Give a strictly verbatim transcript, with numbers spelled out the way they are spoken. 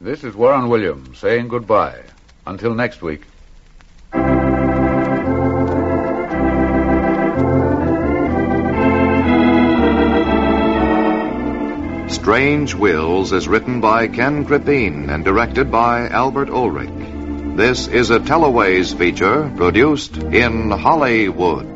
This is Warren Williams saying goodbye. Until next week. Strange Wills is written by Ken Crippin and directed by Albert Ulrich. This is a Teleways feature produced in Hollywood.